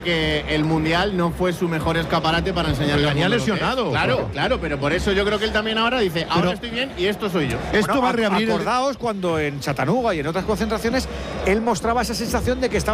que el Mundial no fue su mejor escaparate para enseñarle al venía mundo lo que es. lesionado. Claro, pero por eso yo creo que él también ahora dice, ahora estoy bien y esto soy yo. Esto Bueno, va a reabrir. Acordaos cuando en Chattanooga y en otras concentraciones él mostraba esa sensación de que estaba